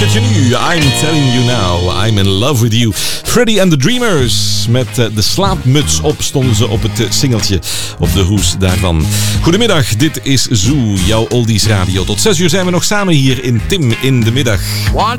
luistert je nu. I'm telling you now, I'm in love with you. Freddie and the Dreamers. Met de slaapmuts op stonden ze op het singeltje, op de hoes daarvan. Goedemiddag, dit is Zoo, jouw oldies radio. Tot 6 uur zijn we nog samen hier in Tim in de middag.